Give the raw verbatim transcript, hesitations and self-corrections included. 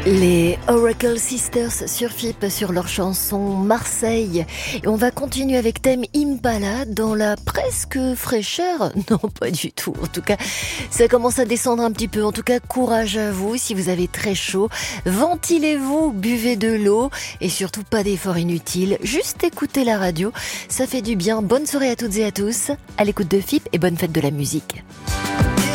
Les Oracle Sisters sur F I P sur leur chanson Marseille. Et on va continuer avec Tame Impala dans la presque fraîcheur. Non, pas du tout. En tout cas, ça commence à descendre un petit peu. En tout cas, courage à vous si vous avez très chaud. Ventilez-vous, buvez de l'eau et surtout pas d'efforts inutiles. Juste écoutez la radio, ça fait du bien. Bonne soirée à toutes et à tous. À l'écoute de F I P et bonne fête de la musique.